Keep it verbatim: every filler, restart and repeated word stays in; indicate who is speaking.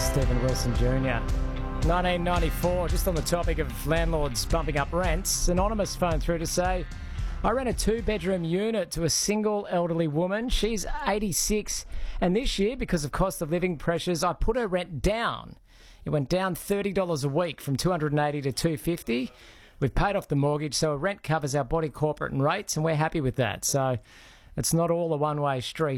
Speaker 1: Stephen Wilson Junior nineteen ninety-four, just on the topic of landlords bumping up rents, Anonymous phoned through to say, I rent a two-bedroom unit to a single elderly woman. She's eighty-six, and this year, because of cost of living pressures, I put her rent down. It went down thirty dollars a week from two hundred eighty dollars to two hundred fifty dollars. We've paid off the mortgage, so rent covers our body corporate and rates, and we're happy with that. So it's not all a one-way street.